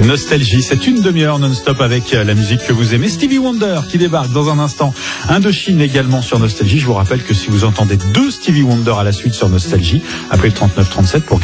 Nostalgie, c'est une demi-heure non-stop avec la musique que vous aimez. Stevie Wonder qui débarque dans un instant. Indochine également sur Nostalgie. Je vous rappelle que si vous entendez 2 Stevie Wonder à la suite sur Nostalgie, appelez le 3937 pour gagner